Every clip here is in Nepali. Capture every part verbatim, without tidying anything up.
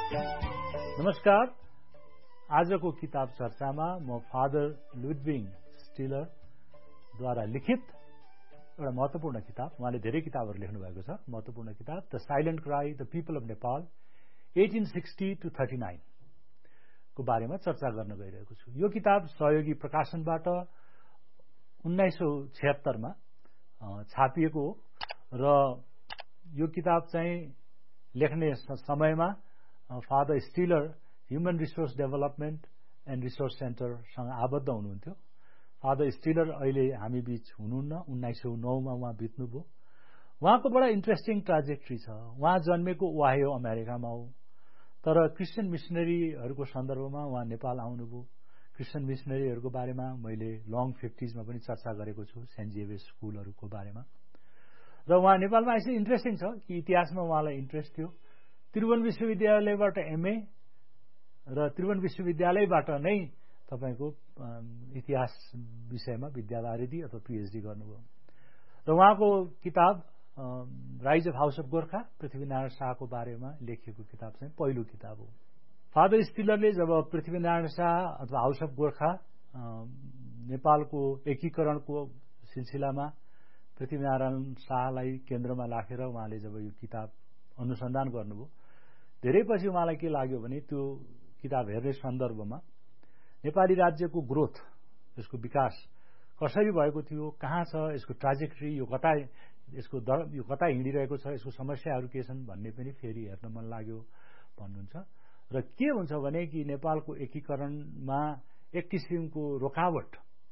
नमस्कार। आजको किताब चर्चामा म फादर लुडविग स्टिलरद्वारा लिखित एउटा महत्वपूर्ण किताब, उहाँले धेरै किताबहरू लेख्नु भएको छ, महत्वपूर्ण किताब the silent cry the people of Nepal eighteen sixty two thirty nine को बारेमा चर्चा गर्न गइरहेको छु। यो किताब सहयोगी प्रकाशनबाट उन्नाइस सौ छिहत्तरमा छापिएको हो र यो किताब चाहिँ लेख्ने समयमा father स्टिलर human resource development and resource सेन्टरसँग आबद्ध हुनुहुन्थ्यो। फादर स्टिलर अहिले हामी बीच हुनुहुन्न, उन्नाइस सौ नौमा उहाँ बित्नुभयो। उहाँको बडा इन्ट्रेस्टिङ ट्राजेक्ट्री छ। उहाँ जन्मेको ओहायो अमेरिकामा हो, तर क्रिस्चियन मिसनरीहरूको सन्दर्भमा उहाँ नेपाल आउनुभयो। क्रिस्चियन मिसनरीहरूको बारेमा मैले लङ फिफ्टिजमा पनि चर्चा गरेको छु, सेन्ट जेभियर्स स्कुलहरूको बारेमा। र उहाँ नेपालमा आएपछि इन्ट्रेस्टिङ छ कि इतिहासमा उहाँलाई इन्ट्रेस्ट थियो। त्रिभुवन विश्वविद्यालयबाट एमए र त्रिभुवन विश्वविद्यालयबाट नै तपाईको इतिहास विषयमा विद्यावारिधि अथवा पीएचडी गर्नुभयो। र उहाँको किताब rise of house of Gorkha Prithvinarayan शाहको बारेमा लेखिएको किताब चाहिँ पहिलो किताब हो। फादर स्टिलरले जब पृथ्वीनारायण शाह अथवा हाउस अफ गोर्खा नेपालको एकीकरणको सिलसिलामा पृथ्वीनारायण शाहलाई केन्द्रमा राखेर उहाँले जब यो किताब अनुसन्धान गर्नुभयो, धेरै पछि उहाँलाई के लाग्यो भने त्यो किताब हेर्ने सन्दर्भमा नेपाली राज्यको ग्रोथ, यसको विकास कसरी भएको थियो, कहाँ छ, यसको ट्राजेक्ट्री, यो कता यसको यो कता हिँडिरहेको छ, यसको समस्याहरू के छन् भन्ने पनि फेरि हेर्न मन लाग्यो भन्नुहुन्छ। र के हुन्छ भने कि नेपालको एकीकरणमा एक किसिमको रोकावट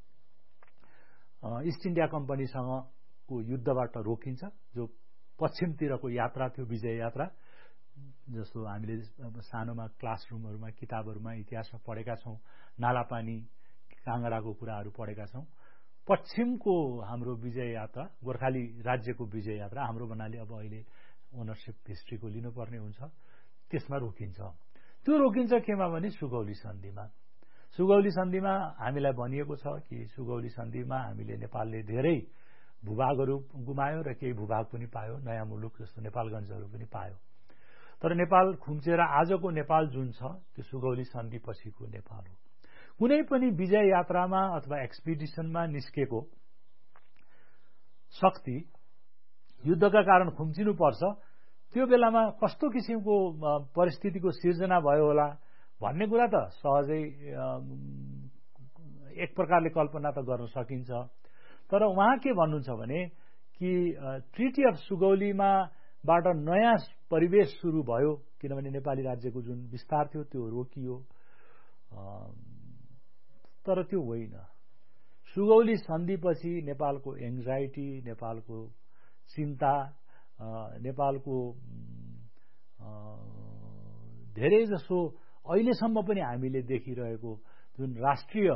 इस्ट इन्डिया कम्पनीसँगको युद्धबाट रोकिन्छ, जो पश्चिमतिरको यात्रा थियो, विजय यात्रा, जस्तो हामीले सानोमा क्लासरुमहरूमा किताबहरूमा इतिहासमा पढेका छौं, नालापानी काँगडाको कुराहरू पढेका छौं। पश्चिमको हाम्रो विजय यात्रा, गोर्खाली राज्यको विजय यात्रा, हाम्रो भन्नाले अब अहिले ओनरशिप हिस्ट्रीको लिनुपर्ने हुन्छ, त्यसमा रोकिन्छ। त्यो रोकिन्छ केमा भने सुगौली सन्धिमा। सुगौली सन्धिमा हामीलाई भनिएको छ कि सुगौली सन्धिमा हामीले नेपालले धेरै भूभागहरू गुमायो र केही भूभाग पनि पायो, नयाँ मुलुक जस्तो नेपालगञ्जहरू पनि पायो। तर नेपाल खुम्चेर आजको नेपाल जुन छ त्यो सुगौली सन्धि पछिको नेपाल हो। कुनै पनि विजय यात्रामा अथवा एक्सपिडिसनमा निस्केको शक्ति युद्धका कारण खुम्चिनु पर्छ, त्यो बेलामा कस्तो किसिमको परिस्थितिको सिर्जना भयो होला भन्ने कुरा त सहजै एक प्रकारले कल्पना त गर्न सकिन्छ। तर उहाँ के भन्नुहुन्छ भने कि ट्रिटी अफ सुगौलीमा बाट नयाँ परिवेश सुरु भयो, किनभने नेपाली राज्यको जुन विस्तार थियो त्यो रोकियो। तर त्यो होइन। सुगौली सन्धिपछि नेपालको एङ्जाइटी, नेपालको चिन्ता, नेपालको धेरै जसो अहिलेसम्म पनि हामीले देखिरहेको जुन राष्ट्रिय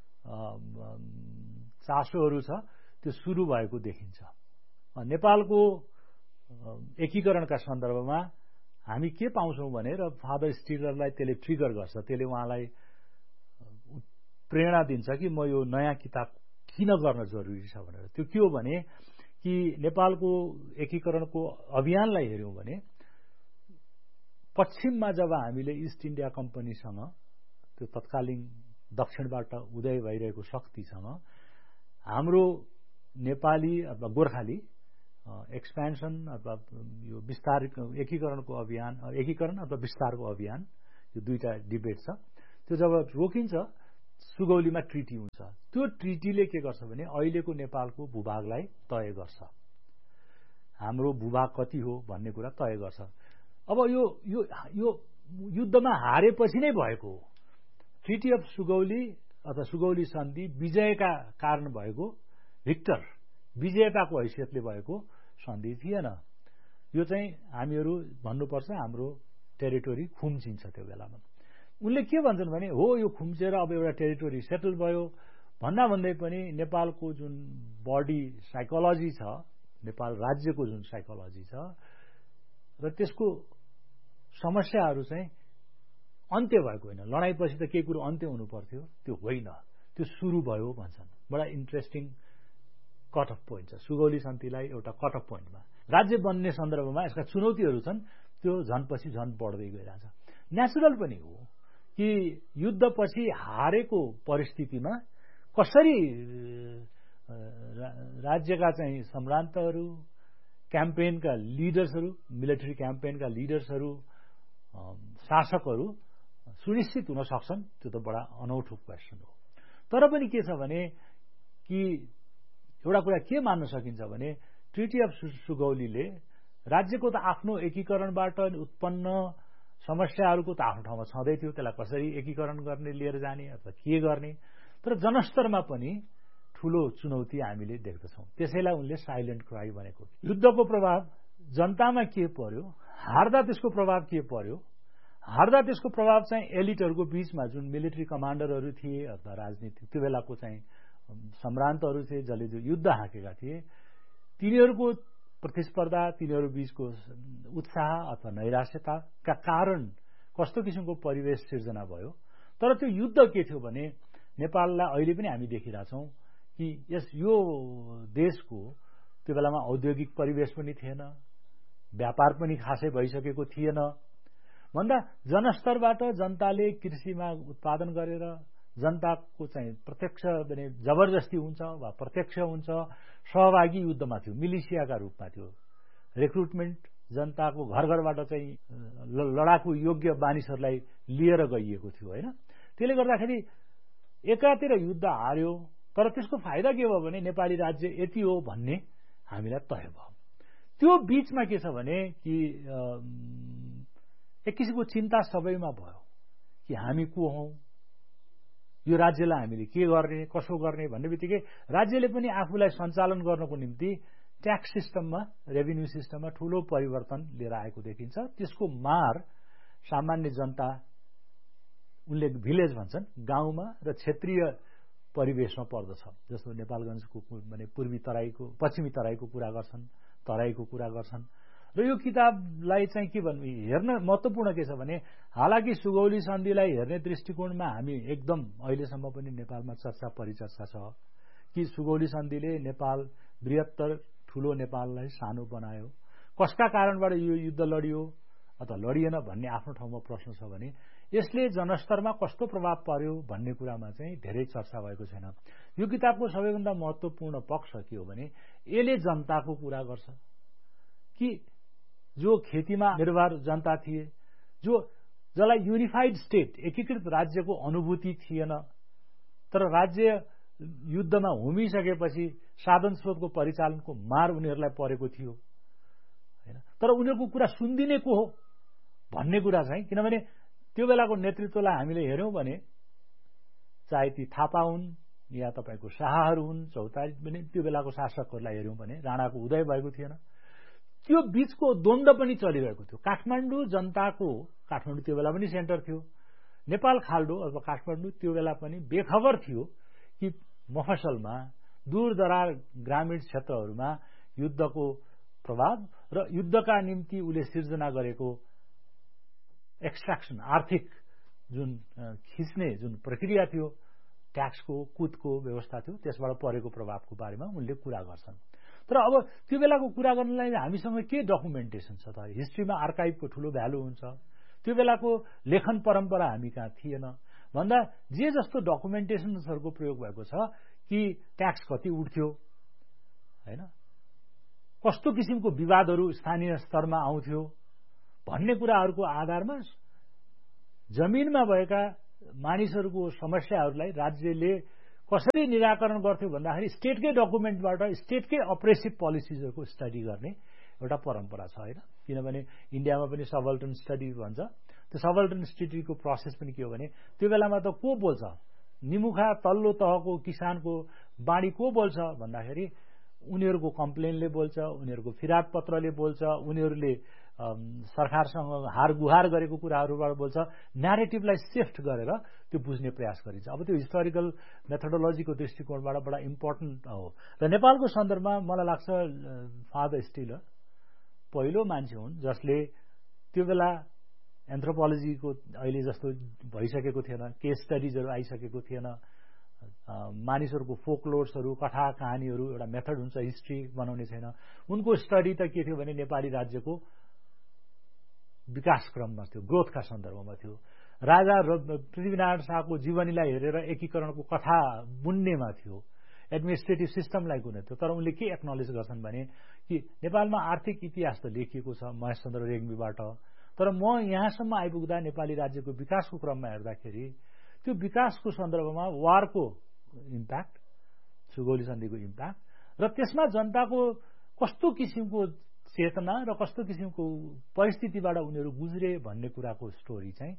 चासोहरू छ त्यो सुरु भएको देखिन्छ। नेपालको एकीकरणका सन्दर्भमा हामी के पाउँछौं भने र फादर स्टिलरलाई त्यसले ट्रिगर गर्छ, त्यसले उहाँलाई प्रेरणा दिन्छ कि म यो नयाँ किताब किन गर्न जरुरी छ भनेर। त्यो के हो भने कि नेपालको एकीकरणको अभियानलाई हेर्यौं भने पश्चिममा जब हामीले इस्ट इन्डिया कम्पनीसँग त्यो तत्कालीन दक्षिणबाट उदय भइरहेको शक्तिसँग हाम्रो नेपाली अथवा गोर्खाली एक्सपेन्सन अथवा यो विस्तार एकीकरणको अभियान, एकीकरण अथवा विस्तारको अभियान, यो दुईटा डिबेट छ। त्यो जब रोकिन्छ सुगौलीमा ट्रिटी हुन्छ। त्यो ट्रिटीले के गर्छ भने अहिलेको नेपालको भूभागलाई तय गर्छ, हाम्रो भूभाग कति हो भन्ने कुरा तय गर्छ। अब यो यो यो युद्धमा हारेपछि नै भएको हो। ट्रिटी अफ सुगौली अथवा सुगौली सन्धि विजयका कारण भएको, भिक्टर विजेताको हैसियतले भएको सन्धि थिएन। यो चाहिँ हामीहरू भन्नुपर्छ हाम्रो टेरिटोरी खुम्चिन्छ त्यो बेलामा। उनले के भन्छन् भने हो यो खुम्चेर अब एउटा टेरिटोरी सेटल भयो भन्दा भन्दै पनि नेपालको जुन बडी साइकोलोजी छ, नेपाल राज्यको जुन साइकोलोजी छ र त्यसको समस्याहरू चाहिँ अन्त्य भएको होइन। लडाईँपछि त केही कुरो अन्त्य हुनु पर्थ्यो, त्यो होइन, त्यो सुरु भयो भन्छन्। बडा इन्ट्रेस्टिङ कट अफ पोइन्ट छ सुगौली सन्धिलाई एउटा कट अफ पोइन्टमा। राज्य बन्ने सन्दर्भमा यसका चुनौतीहरू छन्, त्यो झनपछि झन बढ्दै गइरहेछ। नेचुरल पनि हो कि युद्धपछि हारेको परिस्थितिमा कसरी राज्यका चाहिँ सम्रान्तहरू, क्याम्पेनका लिडर्सहरू, मिलिटरी क्याम्पेनका लिडर्सहरू, शासकहरू सुनिश्चित हुन सक्छन्, त्यो त बडा अनौठो क्वेसन हो। तर पनि के छ भने कि एउटा कुरा के मान्न सकिन्छ भने ट्रिटी अफ सुगौलीले राज्यको त आफ्नो एकीकरणबाट उत्पन्न समस्याहरूको त आफ्नो ठाउँमा छँदै थियो, त्यसलाई कसरी एकीकरण गर्ने, लिएर जाने अथवा के गर्ने, तर जनस्तरमा पनि ठूलो चुनौती हामीले देख्दछौँ। त्यसैलाई उनले साइलेन्ट क्राई भनेको। युद्धको प्रभाव जनतामा के पर्यो, हार्दा त्यसको प्रभाव के पर्यो, हार्दा त्यसको प्रभाव चाहिँ एलिटहरूको बीचमा जुन मिलिट्री कमान्डरहरू थिए अथवा राजनीतिक त्यो बेलाको चाहिँ सम्रान्तहरू थिए जसले जो युद्ध हाँकेका थिए, तिनीहरूको प्रतिस्पर्धा, तिनीहरू बीचको उत्साह अथवा नैराश्यताका कारण कस्तो किसिमको परिवेश सिर्जना भयो। तर त्यो युद्ध के थियो भने नेपाललाई अहिले पनि हामी देखिरहेछौँ कि यस यो देशको त्यो बेलामा औद्योगिक परिवेश पनि थिएन, व्यापार पनि खासै भइसकेको थिएन भन्दा जनस्तरबाट जनताले कृषिमा उत्पादन गरेर जनताको चाहिँ प्रत्यक्ष भने जबरजस्ती हुन्छ वा प्रत्यक्ष हुन्छ सहभागी युद्धमा थियो, मिलिसियाका रूपमा थियो, रिक्रुटमेन्ट जनताको घर घरबाट चाहिँ लडाकु योग्य मानिसहरूलाई लिएर गइएको थियो होइन। त्यसले गर्दाखेरि एकातिर युद्ध हार्यो, तर त्यसको फाइदा के भयो भने नेपाली राज्य यति हो भन्ने हामीलाई तय भयो। त्यो बीचमा के छ भने कि एक किसिमको चिन्ता सबैमा भयो कि हामी को हौं, यो राज्यलाई हामीले के गर्ने, कसो गर्ने भन्ने बित्तिकै राज्यले पनि आफूलाई सञ्चालन गर्नको निम्ति ट्याक्स सिस्टममा, रेभिन्यू सिस्टममा ठूलो परिवर्तन लिएर आएको देखिन्छ। त्यसको मार सामान्य जनता, उनले भिलेज भन्छन्, गाउँमा र क्षेत्रीय परिवेशमा पर्दछ। जस्तो नेपालगञ्जको भने पूर्वी तराईको, पश्चिमी तराईको कुरा गर्छन्, तराईको कुरा गर्छन्। र यो किताबलाई चाहिँ के भन्नु हेर्न महत्त्वपूर्ण के छ भने हालाकि सुगौली सन्धिलाई हेर्ने दृष्टिकोणमा हामी एकदम अहिलेसम्म पनि नेपालमा चर्चा परिचर्चा छ कि सुगौली सन्धिले नेपाल बृहत्तर ठूलो नेपाललाई सानो बनायो, कसका कारणबाट यो युद्ध लडियो अथवा लडिएन भन्ने आफ्नो ठाउँमा प्रश्न छ भने यसले जनस्तरमा कस्तो प्रभाव पर्यो भन्ने कुरामा चाहिँ धेरै चर्चा भएको छैन। यो किताबको सबैभन्दा महत्त्वपूर्ण पक्ष के हो भने यसले जनताको कुरा गर्छ कि जो खेतीमा निर्भर जनता थिए, जो जसलाई युनिफाइड स्टेट, एकीकृत राज्यको अनुभूति थिएन, तर राज्य युद्धमा होमिसकेपछि साधन स्रोतको परिचालनको मार उनीहरूलाई परेको थियो हैन। तर उनीहरूको कुरा सुनिदिने को हो भन्ने कुरा चाहिँ, किनभने त्यो बेलाको नेतृत्वलाई हामीले हेर्यौं भने चाहे ती थापा हुन् या तपाईको शाहहरू हुन्, चौतारी पनि त्यो बेलाको शासकहरूलाई हेर्यौं भने राणाको उदय भएको थिएन। त्यो बीचको द्वन्द पनि चलिरहेको थियो। काठमाडौँ जनताको, काठमाडौँ त्यो बेला पनि सेन्टर थियो, नेपाल खाल्डो अथवा काठमाडौँ त्यो बेला पनि बेखबर थियो कि मफसलमा, दूरदराज ग्रामीण क्षेत्रहरूमा युद्धको प्रभाव र युद्धका निम्ति उले सिर्जना गरेको एक्सट्र्याक्सन, आर्थिक जुन खिच्ने जुन प्रक्रिया थियो, ट्याक्सको, कुदको व्यवस्था थियो, त्यसबाट परेको प्रभावको बारेमा उनले कुरा गर्छन्। तर अब त्यो बेलाको कुरा गर्नलाई हामीसँग के डकुमेन्टेसन छ त? हिस्ट्रीमा आर्काइभको ठूलो भ्यालु हुन्छ। त्यो बेलाको लेखन परम्परा हामी कहाँ थिएन भन्दा जे जस्तो डकुमेन्टेसनहरूको प्रयोग भएको छ कि ट्याक्स कति उठ्थ्यो हैन, कस्तो किसिमको विवादहरू स्थानीय स्तरमा आउँथ्यो भन्ने कुराहरूको आधारमा जमिनमा भएका मानिसहरूको समस्याहरूलाई राज्यले कसरी निराकरण गर्थ्यो भन्दाखेरि स्टेटकै डकुमेन्टबाट स्टेटकै अप्रेसिभ पोलिसिजहरूको स्टडी गर्ने एउटा परम्परा छ हैन। किनभने इन्डियामा पनि सबल्टन स्टडी भन्छ। त्यो सबल्टन स्टडीको प्रोसेस पनि के हो भने त्यो बेलामा त को बोल्छ, निमुखा तल्लो तहको किसानको बाणी को बोल्छ भन्दाखेरि उनीहरूको कम्प्लेनले बोल्छ, उनीहरूको फिराद पत्रले बोल्छ, उनीहरूले सरकारसँग हार गुहार गरेको कुराहरूबाट बोल्छ। न्यारेटिभलाई शिफ्ट गरेर त्यो बुझ्ने प्रयास गरिन्छ। अब त्यो हिस्टोरिकल मेथोडोलोजीको दृष्टिकोणबाट बडा इम्पोर्टेन्ट हो। र नेपालको सन्दर्भमा मलाई लाग्छ फादर स्टिलर पहिलो मान्छे हुन् जसले त्यो बेला एन्थ्रोपोलोजीको अहिले जस्तो भइसकेको थिएन, केस स्टडिजहरू आइसकेको थिएन, मानिसहरूको फोकलोर्सहरू, कथा कहानीहरू एउटा मेथड हुन्छ, हिस्ट्री बनाउने छैन। उनको स्टडी त के थियो भने नेपाली राज्यको विकास क्रममा थियो, ग्रोथका सन्दर्भमा थियो। राजा पृथ्वीनारायण शाहको जीवनीलाई हेरेर एकीकरणको कथा बुन्नेमा थियो, एडमिनिस्ट्रेटिभ सिस्टमलाई कुनै थियो। तर उनले के एक्नोलेज गर्छन् भने कि नेपालमा आर्थिक इतिहास त लेखिएको छ महेशचन्द्र रेग्मीबाट, तर म यहाँसम्म आइपुग्दा नेपाली राज्यको विकासको क्रममा हेर्दाखेरि त्यो विकासको सन्दर्भमा वारको इम्प्याक्ट, सुगौली सन्धिको इम्प्याक्ट र त्यसमा जनताको कस्तो किसिमको चेतना र कस्तो किसिमको परिस्थितिबाट उनीहरू गुज्रे भन्ने कुराको स्टोरी चाहिँ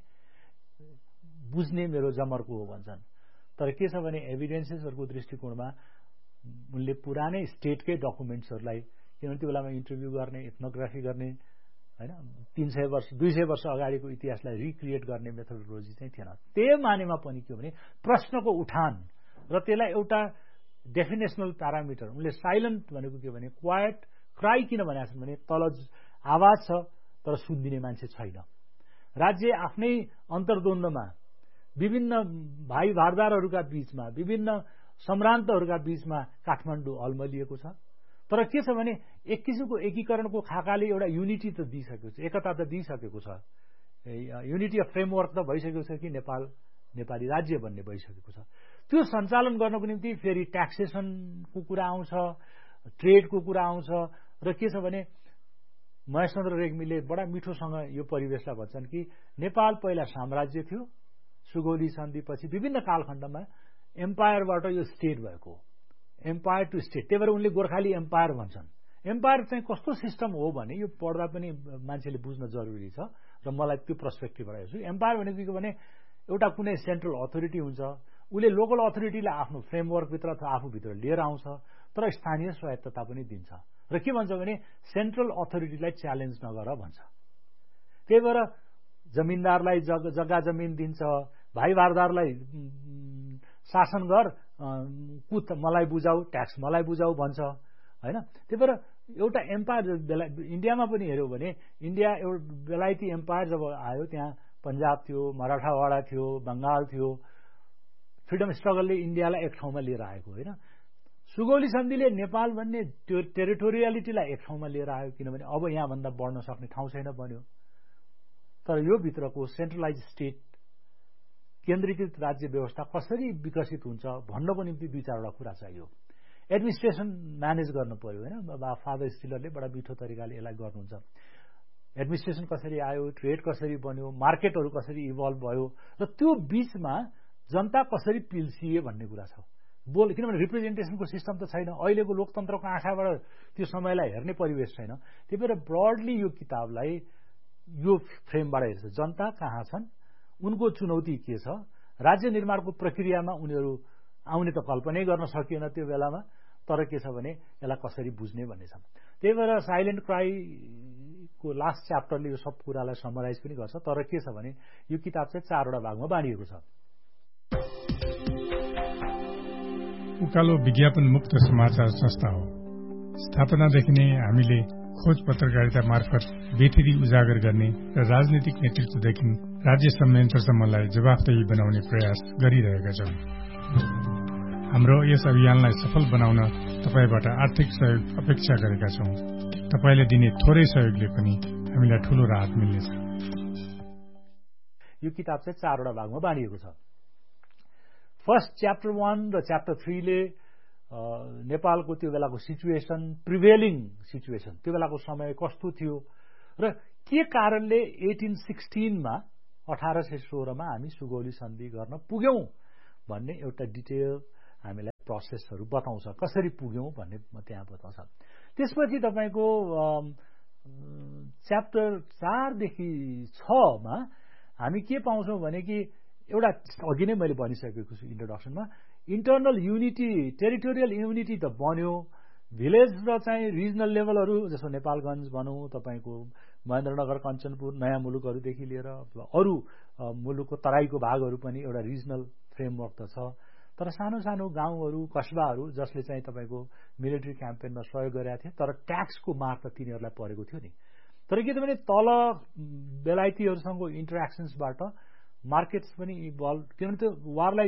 बुझ्ने मेरो जमर्को हो भन्छन्। तर के छ भने एभिडेन्सेसहरूको दृष्टिकोणमा उनले पुरानै स्टेटकै डकुमेन्ट्सहरूलाई, किनभने त्यो बेलामा इन्टरभ्यू गर्ने, एथनोग्राफी गर्ने, होइन, तीन सय वर्ष दुई सय वर्ष अगाडिको इतिहासलाई रिक्रिएट गर्ने मेथोडोलोजी चाहिँ थिएन। त्यही मानेमा पनि के हो भने प्रश्नको उठान र त्यसलाई एउटा डेफिनेसनल प्यारामिटर, उनले साइलेन्ट भनेको के भने क्वाइट क्राई किन भनेका छन् भने तल आवाज छ तर सुनिदिने मान्छे छैन। राज्य आफ्नै अन्तर्द्वन्द्वमा विभिन्न भाइ भारदारहरूका बीचमा, विभिन्न सम्रान्तहरूका बीचमा काठमाडौँ अल्मलिएको छ। तर के छ भने एक किसिमको एकीकरणको खाकाले एउटा युनिटी त दिइसकेको छ, एकता त दिइसकेको छ, युनिटी अफ फ्रेमवर्क त भइसकेको छ कि नेपाल नेपाली राज्य भन्ने भइसकेको छ। त्यो सञ्चालन गर्नको निम्ति फेरि ट्याक्सेसनको कुरा आउँछ, ट्रेडको कुरा आउँछ र के छ भने महेशचन्द्र रेग्मीले बडा मिठोसँग यो परिवेशलाई भन्छन् कि नेपाल पहिला साम्राज्य थियो, सुगौली सन्धिपछि विभिन्न कालखण्डमा एम्पायरबाट यो स्टेट भएको, एम्पायर टु स्टेट। त्यही भएर उनले गोर्खाली एम्पायर भन्छन्। एम्पायर चाहिँ कस्तो सिस्टम हो भने यो पढ्दा पनि मान्छेले बुझ्न जरुरी छ र मलाई त्यो पर्सपेक्टिभबाट हेर्छु। एम्पायर भनेको के भने एउटा कुनै सेन्ट्रल अथोरिटी हुन्छ, उसले लोकल अथोरिटीलाई आफ्नो फ्रेमवर्कभित्र अथवा आफूभित्र लिएर आउँछ, तर स्थानीय स्वायत्तता पनि दिन्छ र के भन्छ भने सेन्ट्रल अथोरिटीलाई च्यालेन्ज नगर भन्छ। त्यही भएर जमिनदारलाई जग जग्गा जमिन दिन्छ, भाइ भारदारलाई शासन गर, कुत मलाई बुझाऊ, ट्याक्स मलाई बुझाऊ भन्छ, होइन। त्यही भएर एउटा एम्पायर बेला इन्डियामा पनि हेऱ्यौ भने इन्डिया एउटा बेलायती एम्पायर जब आयो त्यहाँ पन्जाब थियो, मराठावाडा थियो, बङ्गाल थियो। फ्रिडम स्ट्रगलले इन्डियालाई एक ठाउँमा लिएर आएको होइन। सुगौली सन्धिले नेपाल भन्ने त्यो टेरिटोरियालिटीलाई एक ठाउँमा लिएर आयो, किनभने अब यहाँभन्दा बढ्न सक्ने ठाउँ छैन बन्यो। तर यो भित्रको सेन्ट्रलाइज स्टेट, केन्द्रीकृत राज्य व्यवस्था कसरी विकसित हुन्छ भन्नको निम्ति दुई चारवटा कुरा चाहियो। एडमिनिस्ट्रेसन म्यानेज गर्नु पर्यो होइन। फादर स्टिलरले बडा मिठो तरिकाले यसलाई गर्नुहुन्छ। एडमिनिस्ट्रेसन कसरी आयो, ट्रेड कसरी बन्यो, मार्केटहरू कसरी इभल्भ भयो र त्यो बीचमा जनता कसरी पिल्सिए भन्ने कुरा छ। बोल किनभने रिप्रेजेन्टेसनको सिस्टम त छैन, अहिलेको लोकतन्त्रको आँखाबाट त्यो समयलाई हेर्ने परिवेश छैन। त्यही भएर ब्रडली यो किताबलाई यो फ्रेमबाट हेर्छ, जनता कहाँ छन्, उनको चुनौती के छ, राज्य निर्माणको प्रक्रियामा उनीहरू आउने त कल्पनै गर्न सकिएन त्यो बेलामा, तर के छ भने यसलाई कसरी बुझ्ने भन्ने छ। त्यही भएर साइलेन्ट क्राईको लास्ट च्याप्टरले यो सब कुरालाई समराइज पनि गर्छ। तर के छ भने यो किताब चाहिँ चारवटा भागमा बाँडिएको छ। उकालो विज्ञापन मुक्त समाचार संस्था हो। स्थापनादेखि नै हामीले खोज पत्रकारिता मार्फत बेथिरी उजागर गर्ने र राजनीतिक नेतृत्वदेखि राज्य संयन्त्रसम्मलाई जवाफदेही बनाउने प्रयास गरिरहेका छौँ। हाम्रो यस अभियानलाई सफल बनाउन तपाईबाट आर्थिक सहयोग अपेक्षा गरेका छौँ। तपाईले दिने थोरै सहयोगले पनि हामीलाई ठूलो राहत मिल्नेछ। यो किताब चाहिँ चारवटा भागमा बाँडिएको छ। फर्स्ट च्याप्टर वान र च्याप्टर थ्रीले नेपालको त्यो बेलाको सिचुएसन, प्रिभेलिङ सिचुएसन, त्यो बेलाको समय कस्तो थियो र के कारणले एटिन सिक्सटिनमा अठार सय सोह्रमा हामी सुगौली सन्धि गर्न पुग्यौं भन्ने एउटा डिटेल हामीलाई प्रोसेसहरू बताउँछ, कसरी पुग्यौं भन्ने त्यहाँ बताउँछ। त्यसपछि तपाईँको च्याप्टर चारदेखि छमा हामी के पाउँछौँ भने कि एउटा अघि नै मैले भनिसकेको छु इन्ट्रोडक्सनमा, इन्टरनल युनिटी, टेरिटोरियल युनिटी त बन्यो। भिलेज र चाहिँ रिजनल लेभलहरू जस्तो नेपालगञ्ज भनौँ, तपाईँको महेन्द्रनगर, कञ्चनपुर, नयाँ मुलुकहरूदेखि लिएर अरू मुलुकको तराईको भागहरू पनि एउटा रिजनल फ्रेमवर्क त छ। तर सानो सानो गाउँहरू, कस्बाहरू जसले चाहिँ तपाईँको मिलिट्री क्याम्पेनमा सहयोग गरेका थिए, तर ट्याक्सको मार त तिनीहरूलाई परेको थियो नि। तर के त भने तल बेलायतीहरूसँगको इन्टरेक्सन्सबाट मार्केट्स पनि इभल्भ, किनभने त्यो वारलाई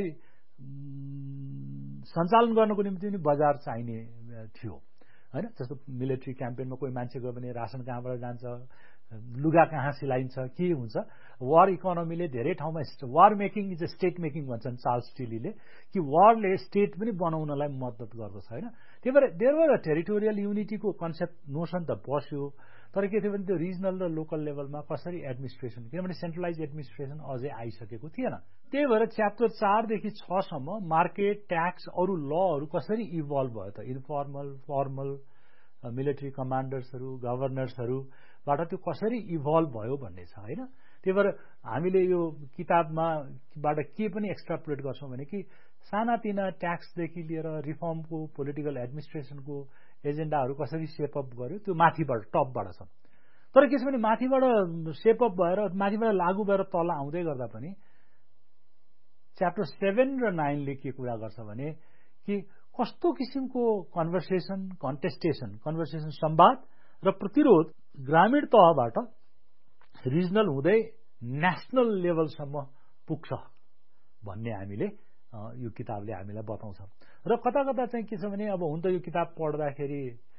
सञ्चालन गर्नको निम्ति पनि बजार चाहिने थियो होइन। जस्तो मिलिट्री क्याम्पेनमा कोही मान्छे गयो भने रासन कहाँबाट जान्छ, लुगा कहाँ सिलाइन्छ के हुन्छ वार इकोनोमीले धेरै ठाउँमा वार making is a state making भन्छन् चार्ल्स टिलीले कि वारले स्टेट पनि बनाउनलाई मद्दत गर्दछ हैन त्यही भएर there were a territorial युनिटीको concept notion त बस्यो तर के थियो भने त्यो रिजनल र लोकल लेभलमा कसरी एडमिनिस्ट्रेसन किनभने सेन्ट्रलाइज एडमिनिस्ट्रेसन अझै आइसकेको थिएन त्यही भएर च्याप्टर चार देखि छ सम्म मार्केट ट्याक्स अरू लहरू कसरी इभल्भ भयो त इन्फर्मल फर्मल मिलिटरी कमान्डर्सहरू गभर्नर्सहरूबाट त्यो कसरी इभल्भ भयो भन्ने छ हैन त्यही भएर हामीले यो किताबमा बाट के पनि एक्स्ट्रापुलेट गर्छौं भने कि सानातिना ट्याक्सदेखि लिएर रिफर्मको पोलिटिकल एडमिनिस्ट्रेसनको एजेन्डाहरू कसरी सेपअप गर्यो त्यो माथिबाट टपबाट छ तर के छ भने माथिबाट सेपअप भएर माथिबाट लागू भएर तल आउँदै गर्दा पनि च्याप्टर सेभेन र नाइनले के कुरा गर्छ भने कि कस्तो किसिमको कन्भर्सेसन कन्टेस्टेसन कन्भर्सेसन संवाद र प्रतिरोध ग्रामीण तहबाट रिजनल हुँदै नेशनल लेभलसम्म पुग्छ भन्ने हामीले यो किताबले हामीलाई बताउँछ र कता कता चाहिँ के छ भने अब हुन त यो किताब पढ्दाखेरि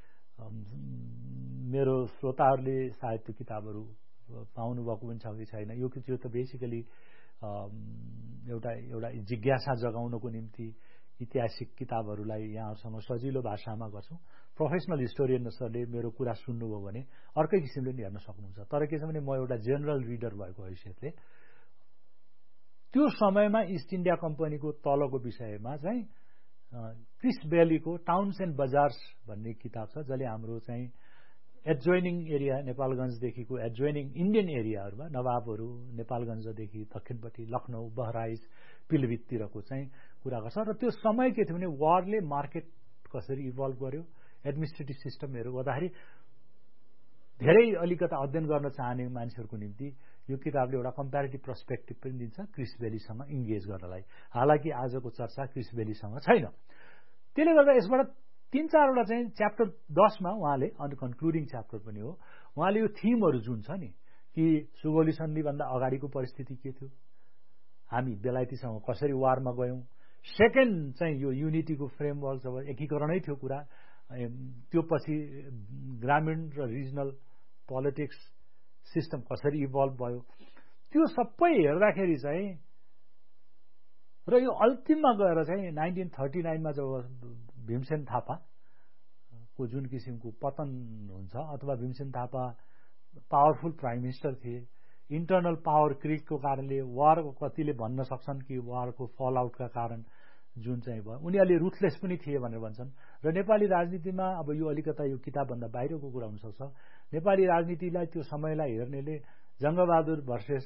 मेरो श्रोताहरूले सायद त्यो किताबहरू पाउनु भएको पनि छ कि छैन यो त्यो त बेसिकली एउटा एउटा जिज्ञासा जगाउनको निम्ति ऐतिहासिक किताबहरूलाई यहाँहरूसँग सजिलो भाषामा गर्छौं प्रोफेसनल हिस्टोरियन्सहरूले मेरो कुरा सुन्नुभयो भने अर्कै किसिमले नि हेर्न सक्नुहुन्छ तर के छ भने म एउटा जेनरल रिडर भएको हैसियतले त्यो समयमा इस्ट इन्डिया कम्पनीको तलको विषयमा चाहिँ क्रिस बेलीको टाउन्स एन्ड बजार्स भन्ने किताब छ जसले हाम्रो चाहिँ एडजोइनिङ एरिया नेपालगञ्जदेखिको एडजोइनिङ इन्डियन एरियाहरूमा नवाबहरू नेपालगञ्जदेखि दक्षिणपट्टि लखनऊ बहराइच पिलभिततिरको चाहिँ कुरा गर्छ र त्यो समय के थियो भने वारले मार्केट कसरी इभल्भ गर्यो एडमिनिस्ट्रेटिभ सिस्टमहरू गर्दाखेरि धेरै अलिकता अध्ययन गर्न चाहने मान्छेहरूको निम्ति यो किताबले एउटा कम्प्यारेटिभ पर्सपेक्टिभ पनि दिन्छ क्रिस बेलीसँग इन्गेज गर्नलाई हालाकि आजको चर्चा क्रिस बेलीसँग छैन त्यसले गर्दा यसबाट तीन चारवटा चाहिँ च्याप्टर दसमा उहाँले अनि कन्क्लुडिङ च्याप्टर पनि हो उहाँले यो थिमहरू जुन छ नि कि सुगौली सन्धिभन्दा अगाडिको परिस्थिति के थियो हामी बेलायतीसँग कसरी वारमा गयौं सेकेन्ड चाहिँ यो युनिटीको फ्रेमवर्क जब एकीकरणै थियो कुरा त्यो पछि ग्रामीण र रिजनल पोलिटिक्स सिस्टम कसरी इभल्भ भयो त्यो सबै हेर्दाखेरि चाहिँ र यो अन्तिममा गएर चाहिँ नाइन्टिन थर्टी नाइनमा जब भीमसेन थापाको जुन किसिमको पतन हुन्छ अथवा Bhimsen Thapa powerful prime minister थिए इन्टरनल पावर क्रिकको कारणले वार कतिले भन्न सक्छन् कि वारको फल आउटका कारण जुन चाहिँ भयो उनीहरूले रुथलेस पनि थिए भनेर भन्छन् र नेपाली राजनीतिमा अब यो अलिकता यो किताबभन्दा बाहिरको कुरा हुन सक्छ नेपाली राजनीतिलाई त्यो समयलाई हेर्नेले जंगबहादुर भर्सेस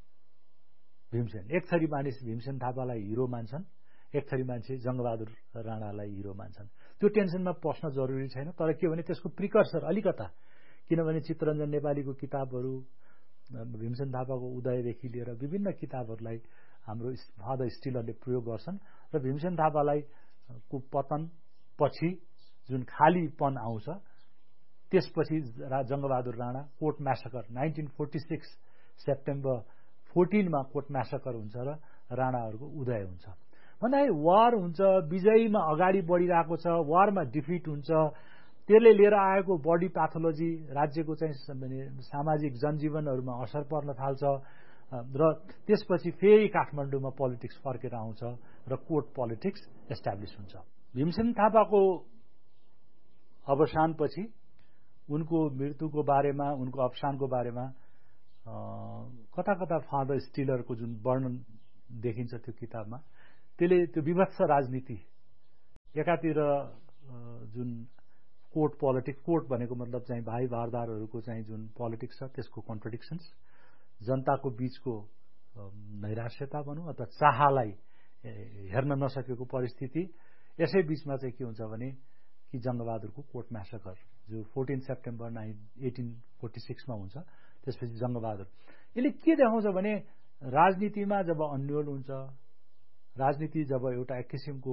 भीमसेन एक थरी मानिस भीमसेन थापालाई हिरो मान्छन् एक थरी मान्छे जंगबहादुर राणालाई हिरो मान्छन् त्यो टेन्सनमा पस्न जरुरी छैन तर के भने त्यसको प्रिकर्सर अलिकता किनभने चित्तरञ्जन नेपालीको किताबहरू भीमसेन थापाको उदयदेखि लिएर विभिन्न किताबहरूलाई हाम्रो फादर स्टिलरले प्रयोग गर्छन् र भीमसेन थापालाई को पतन पछि जुन खालीपन आउँछ त्यसपछि Jang Bahadur Rana coat म्यासकर nineteen forty six September फोर्टिनमा coat म्यासकर हुन्छ र राणाहरूको उदय हुन्छ भन्दाखेरि वार हुन्छ विजयीमा अगाडि बढिरहेको छ वारमा डिफिट हुन्छ त्यसले लिएर आएको बडी प्याथोलोजी राज्यको चाहिँ सामाजिक जनजीवनहरूमा असर पर्न थाल्छ र त्यसपछि फेरि काठमाडौँमा पोलिटिक्स फर्केर आउँछ र कोर्ट पोलिटिक्स एस्टाब्लिस हुन्छ भीमसेन थापाको अवसानपछि उनको मृत्युको बारेमा उनको अवसानको बारेमा कता कता फादर स्टिलरको जुन वर्णन देखिन्छ त्यो किताबमा त्यसले त्यो विभत्स राजनीति एकातिर जुन कोर्ट पोलिटिक्स कोर्ट भनेको मतलब चाहिँ भाइ बारदारहरूको चाहिँ जुन पोलिटिक्स छ त्यसको कन्ट्रडिक्सन्स जनताको बीचको नैराश्यता भनौं अथवा चाहलाई हेर्न नसकेको परिस्थिति यसै बीचमा चाहिँ के हुन्छ भने कि जंगबहादुरको कोर्ट म्यासकर जो फोर्टिन सेप्टेम्बर एटिन फोर्टी सिक्समा हुन्छ त्यसपछि जंगबहादुर यसले के देखाउँछ भने राजनीतिमा जब अन्यल हुन्छ राजनीति जब एउटा एक किसिमको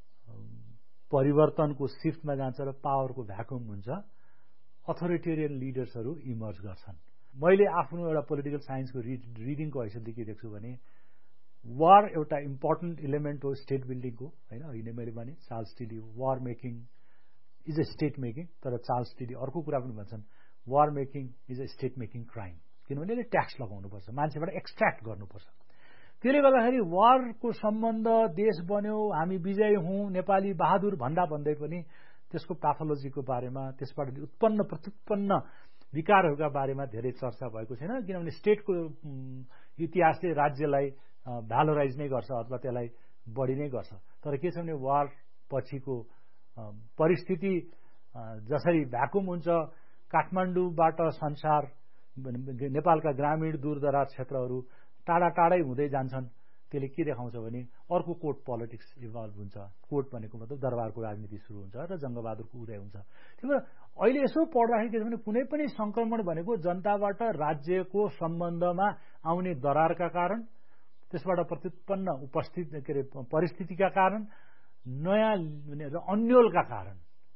परिवर्तनको शिफ्टमा जान्छ र पावरको भ्याकुम हुन्छ अथोरिटेरियन लिडर्सहरू इमर्ज गर्छन् मैले आफ्नो एउटा पोलिटिकल साइन्सको रिडिङको हैसियतले के देख्छु भने वार एउटा इम्पोर्टेन्ट इलिमेन्ट हो स्टेट बिल्डिङको हैन अहिले मैले भने Charles Tilly war making is a state making तर चार्ल्स टिली अर्को कुरा पनि भन्छन् वार making is a state making crime, किनभने यसले ट्याक्स लगाउनुपर्छ, मान्छेबाट एक्सट्र्याक्ट गर्नुपर्छ। त्यसले गर्दाखेरि वारको सम्बन्ध देश बन्यो, हामी विजयी हौँ, नेपाली बहादुर भन्दा भन्दै पनि त्यसको प्याथोलोजीको बारेमा, त्यसबाट उत्पन्न प्रत्युत्पन्न विकारहरूका बारेमा धेरै चर्चा भएको छैन, किनभने स्टेटको इतिहासले राज्यलाई भ्यालोराइज नै गर्छ अथवा त्यसलाई बढी नै गर्छ। तर के छ भने वार पछिको परिस्थिति जसरी भ्याकुम हुन्छ, काठमाडौँबाट संसार नेपालका ग्रामीण दूरदराज क्षेत्रहरू टाढा टाढै हुँदै जान्छन्, त्यसले के देखाउँछ भने अर्को कोर्ट पोलिटिक्स इभल्भ हुन्छ। कोर्ट भनेको मतलब दरबारको राजनीति सुरु हुन्छ र जङ्गबहादुरको उदय हुन्छ। त्यही भएर अहिले यसो पढ्दाखेरि के छ भने कुनै पनि संक्रमण भनेको जनताबाट राज्यको सम्बन्धमा आउने दरारका कारण, त्यसबाट प्रत्युत्पन्न उपस्थित के अरे परिस्थितिका कारण, नयाँ अन्यलका कारण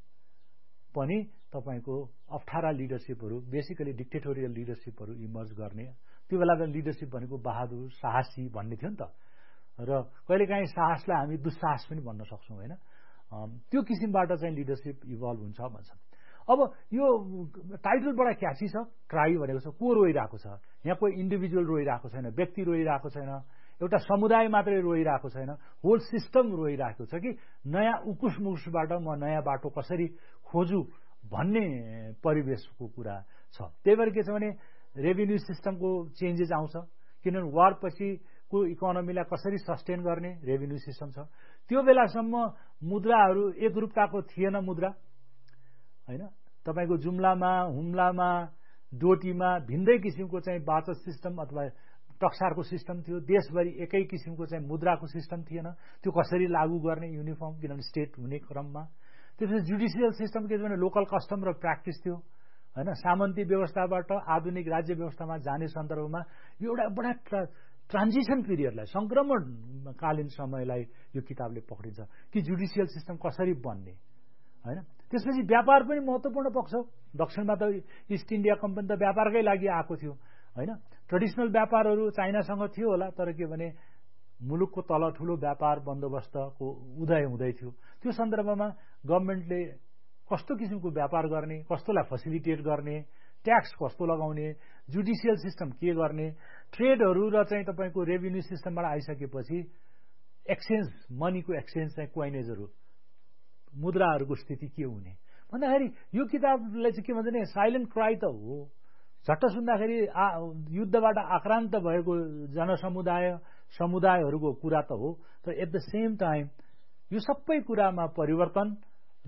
पनि तपाईँको अप्ठ्यारा लिडरसिपहरू, बेसिकली डिक्टेटोरियल लिडरसिपहरू इमर्ज गर्ने। त्यो बेलाको लिडरसिप भनेको बहादुर साहसी भन्ने थियो नि त, र कहिलेकाहीँ साहसलाई हामी दुस्साहस पनि भन्न सक्छौँ होइन। त्यो किसिमबाट चाहिँ लिडरसिप इभल्भ हुन्छ भन्छन्। अब यो टाइटल बडा क्याची छ, क्राई भनेको छ को रोइरहेको छ। यहाँ कोही इन्डिभिजुअल रोइरहेको छैन, व्यक्ति रोइरहेको छैन, एउटा समुदाय मात्रै रोइरहेको छैन, होल सिस्टम रोइरहेको छ कि नयाँ उकुस मुकुसबाट म नयाँ बाटो कसरी खोजु भन्ने परिवेशको कुरा छ। त्यही भएर के छ भने रेभिन्यू सिस्टमको चेन्जेस आउँछ, किनभने वार पछिको इकोनोमीलाई कसरी सस्टेन गर्ने रेभिन्यू सिस्टम छ। त्यो बेलासम्म मुद्राहरू एकरूपताको थिएन मुद्रा होइन। तपाईँको जुम्लामा, हुम्लामा, डोटीमा भिन्दै किसिमको चाहिँ बाचत सिस्टम अथवा टक्सारको सिस्टम थियो। देशभरि एकै किसिमको चाहिँ मुद्राको सिस्टम थिएन। त्यो कसरी लागू गर्ने युनिफर्म, किनभने स्टेट हुने क्रममा। त्यसपछि जुडिसियल सिस्टम के छ भने लोकल कस्टम र प्र्याक्टिस थियो होइन। सामन्ती व्यवस्थाबाट आधुनिक राज्य व्यवस्थामा जाने सन्दर्भमा यो एउटा बडा ट्रान्जिसन पिरियडलाई, संक्रमणकालीन समयलाई यो किताबले पक्रिन्छ कि जुडिसियल सिस्टम कसरी बन्ने होइन। त्यसपछि व्यापार पनि महत्त्वपूर्ण पक्ष हो। दक्षिणमा त इस्ट इन्डिया कम्पनी त व्यापारकै लागि आएको थियो होइन। ट्रेडिसनल व्यापारहरू चाइनासँग थियो होला, तर के भने मुलुकको तल ठुलो व्यापार बन्दोबस्तको उदय हुँदै थियो। त्यो सन्दर्भमा गभर्मेन्टले कस्तो किसिमको व्यापार गर्ने, कस्तोलाई फेसिलिटेट गर्ने, ट्याक्स कस्तो लगाउने, जुडिसियल सिस्टम के गर्ने, ट्रेडहरू र चाहिँ तपाईँको रेभिन्यू सिस्टमबाट आइसकेपछि एक्सचेन्ज, मनीको एक्सचेन्ज चाहिँ क्वाइनेजहरू, मुद्राहरूको स्थिति के हुने भन्दाखेरि यो किताबले चाहिँ के भन्छ भने साइलेन्ट क्राई त हो। झट्ट सुन्दाखेरि युद्धबाट आक्रान्त भएको जनसमुदाय समुदायहरूको कुरा त हो, तर एट द सेम टाइम यो सबै कुरामा परिवर्तन र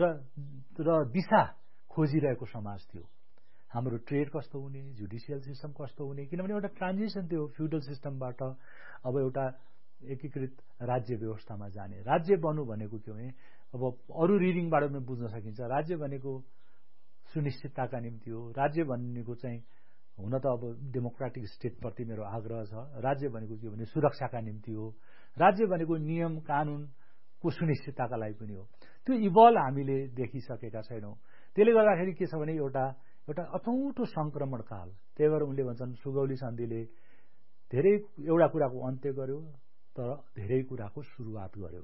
र दिशा खोजिरहेको समाज थियो। हाम्रो ट्रेड कस्तो हुने, जुडिसियल सिस्टम कस्तो हुने, किनभने एउटा ट्रान्जिसन थियो फ्युडल सिस्टमबाट अब एउटा एकीकृत राज्य व्यवस्थामा जाने। राज्य बन्नु भनेको के भने अब अरू रिडिङबाट पनि बुझ्न सकिन्छ, राज्य भनेको सुनिश्चितताका निम्ति हो। राज्य भनेको चाहिँ हुन त अब डेमोक्रेटिक स्टेटप्रति मेरो आग्रह छ। राज्य भनेको के भने सुरक्षाका निम्ति हो। राज्य भनेको नियम कानुनको सुनिश्चितताका लागि पनि हो। त्यो इभल्भ हामीले देखिसकेका छैनौँ। त्यसले गर्दाखेरि के छ भने एउटा एउटा अथौँठो संक्रमण काल। त्यही भएर उनले भन्छन् सुगौली सन्धिले धेरै एउटा कुराको अन्त्य गर्यो तर धेरै कुराको सुरुवात गर्यो।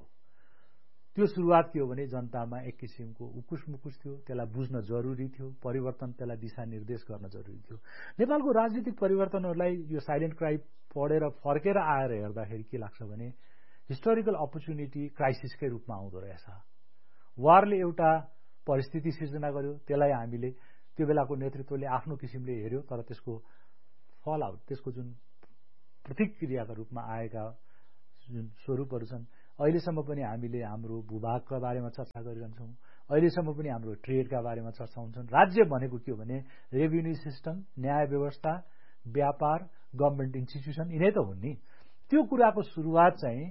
त्यो सुरुवात के हो भने जनतामा एक किसिमको उकुस मुकुस थियो, त्यसलाई बुझ्न जरुरी थियो, परिवर्तन त्यसलाई दिशा निर्देश गर्न जरुरी थियो। नेपालको राजनीतिक परिवर्तनहरूलाई यो साइलेन्ट क्राई पढेर फर्केर आएर हेर्दाखेरि के लाग्छ भने हिस्टोरिकल अपर्च्युनिटी क्राइसिसकै रूपमा आउँदो रहेछ। वारले एउटा परिस्थिति सिर्जना गर्यो, त्यसलाई हामीले त्यो बेलाको नेतृत्वले आफ्नो किसिमले हेर्यो, तर त्यसको फल आउट, त्यसको जुन प्रतिक्रियाका रूपमा आएका जुन स्वरूपहरू छन्, अहिलेसम्म पनि हामीले हाम्रो भूभागका बारेमा चर्चा गरिरहन्छौँ, अहिलेसम्म पनि हाम्रो ट्रेडका बारेमा चर्चा हुन्छन्। राज्य भनेको के हो भने रेभिन्यू सिस्टम, न्याय व्यवस्था, व्यापार, गभर्मेन्ट इन्स्टिट्युसन यिनै त हुन् नि। त्यो कुराको सुरुवात चाहिँ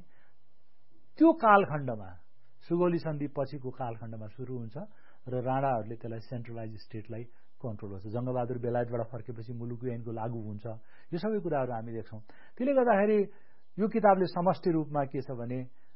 त्यो कालखण्डमा, सुगौली सन्धि पछिको कालखण्डमा सुरु हुन्छ र राणाहरूले त्यसलाई सेन्ट्रलाइज स्टेटलाई कन्ट्रोल गर्छ। जङ्गबहादुर बेलायतबाट फर्केपछि मुलुकी ऐनको लागू हुन्छ। यो सबै कुराहरू हामी देख्छौँ। त्यसले गर्दाखेरि यो किताबले समष्टि रूपमा के छ भने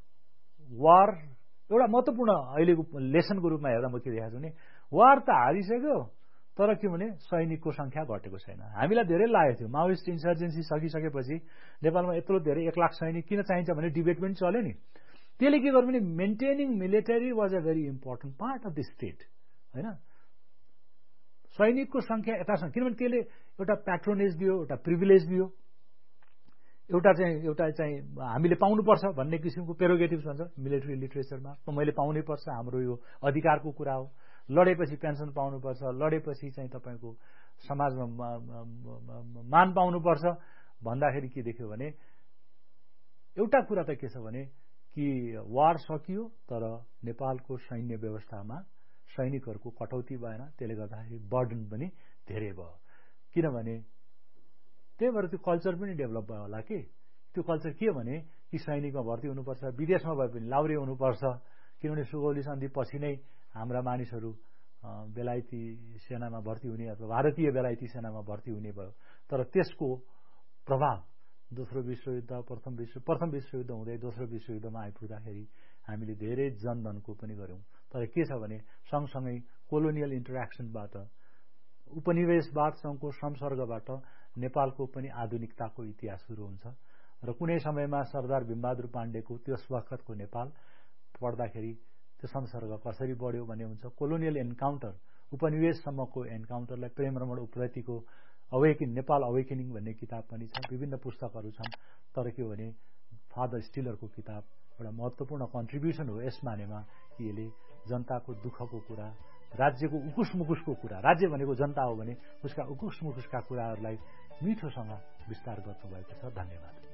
वार एउटा महत्त्वपूर्ण अहिलेको लेसनको रूपमा हेर्दा म के देखाएको छु भने वार त हारिसक्यो, तर के भने सैनिकको संख्या घटेको छैन। हामीलाई धेरै लागेको थियो माओइस्ट इन्सर्जेन्सी सकिसकेपछि नेपालमा यत्रो धेरै एक लाख सैनिक किन चाहिन्छ भने डिबेट पनि चल्यो नि। त्यसले के गर्यो भने maintaining military was a very important part of the state होइन। सैनिकको संख्या यथासँग, किनभने त्यसले एउटा प्याट्रोनेज दियो, एउटा प्रिभिलेज दियो, एउटा चाहिँ एउटा चाहिँ हामीले पाउनुपर्छ भन्ने किसिमको प्रेरोगेटिभ्स भन्छ मिलिट्री लिटरेचरमा। मैले पाउनै पर्छ, हाम्रो यो अधिकारको कुरा हो। लडेपछि पेन्सन पाउनुपर्छ, लडेपछि चाहिँ तपाईँको समाजमा मान पाउनुपर्छ भन्दाखेरि के देख्यो भने एउटा कुरा त के छ भने कि वार सकियो तर नेपालको सैन्य व्यवस्थामा सैनिकहरूको कटौती भएन, त्यसले गर्दाखेरि बर्डन पनि धेरै भयो। किनभने त्यही भएर त्यो कल्चर पनि डेभलप भयो होला कि त्यो कल्चर के भने कि सैनिकमा भर्ती हुनुपर्छ, विदेशमा भए पनि लाउरे हुनुपर्छ। किनभने सुगौली सन्धि पछि नै हाम्रा मानिसहरू बेलायती सेनामा भर्ती हुने अथवा भारतीय बेलायती सेनामा भर्ती हुने भयो। तर त्यसको प्रभाव दोस्रो विश्वयुद्ध, प्रथम विश्व प्रथम विश्वयुद्ध हुँदै दोस्रो विश्वयुद्धमा आइपुग्दाखेरि हामीले धेरै जनधनको पनि गऱ्यौँ। तर के छ भने सँगसँगै कोलोनियल इन्टरेक्सनबाट, उपनिवेशवादसँगको संसर्गबाट नेपालको पनि आधुनिकताको इतिहास सुरु हुन्छ र कुनै समयमा सरदार भीमबहादुर पाण्डेको त्यस वखतको नेपाल पढ्दाखेरि त्यो संसर्ग कसरी बढ्यो भन्ने हुन्छ। कोलोनियल एन्काउन्टर, उपनिवेशसम्मको एन्काउन्टरलाई प्रेम रमण उप्रेतीको अवेकिन नेपाल अवेकिनिङ भन्ने किताब पनि छ, विभिन्न पुस्तकहरू छन्। तर के हो भने फादर स्टिलरको किताब एउटा महत्त्वपूर्ण कन्ट्रिब्युसन हो यस मानेमा कि यसले जनताको दुःखको कुरा, राज्यको उकुस मुकुसको कुरा, राज्य भनेको जनता हो भने उसका उकुस मुकुसका कुराहरूलाई मिठोसँग विस्तार गर्नुभएको छ। धन्यवाद।